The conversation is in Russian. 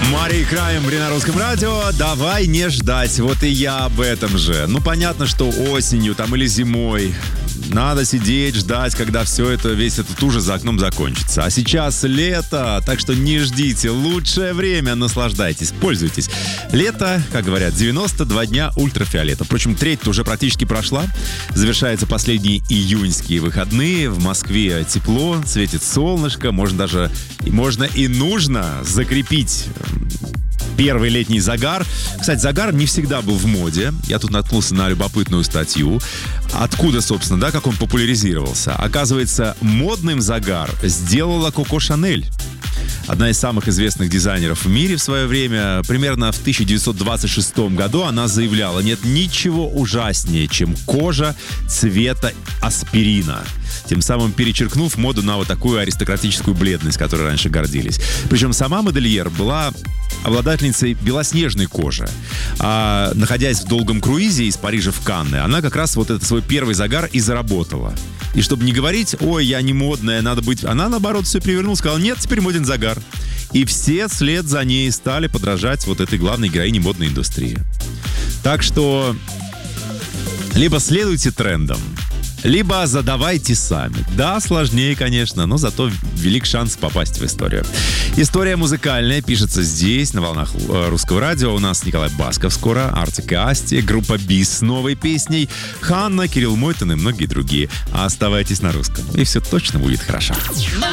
Мария Краймбри на русском радио. Давай не ждать. Вот и я об этом же. Ну, понятно, что осенью там или зимой надо сидеть, ждать, когда все это, весь этот ужас за окном закончится. А сейчас лето, так что не ждите. Лучшее время, наслаждайтесь, пользуйтесь. Лето, как говорят, 92 дня ультрафиолета. Впрочем, треть уже практически прошла. Завершаются последние июньские выходные. В Москве тепло, светит солнышко. Можно и нужно закрепить первый летний загар. Кстати, загар не всегда был в моде. Я тут наткнулся на любопытную статью. Откуда, собственно, да, как он популяризировался? Оказывается, модным загар сделала Коко Шанель. Одна из самых известных дизайнеров в мире в свое время. Примерно в 1926 году она заявляла: нет ничего ужаснее, чем кожа цвета аспирина. Тем самым перечеркнув моду на вот такую аристократическую бледность, которой раньше гордились. Причем сама модельер была обладательницей белоснежной кожи. А находясь в долгом круизе из Парижа в Канны, она как раз вот этот свой первый загар и заработала. И чтобы не говорить: ой, я не модная, надо быть... Она, наоборот, все перевернула, сказала: нет, теперь моден загар. И все вслед за ней стали подражать вот этой главной героине модной индустрии. Так что либо следуйте трендам, либо задавайте сами. Да, сложнее, конечно, но зато велик шанс попасть в историю. История музыкальная пишется здесь, на волнах русского радио. У нас Николай Басков скоро, Артик и Асти, группа Бис с новой песней, Ханна, Кирилл Мойтон и многие другие. Оставайтесь на русском, и все точно будет хорошо.